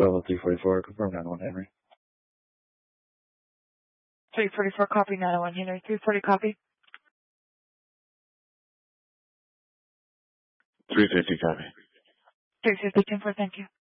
Bravo 344, confirm 91 Henry. 344 copy, 901 Henry. 340 copy. 350 copy. 350 10-4, thank you.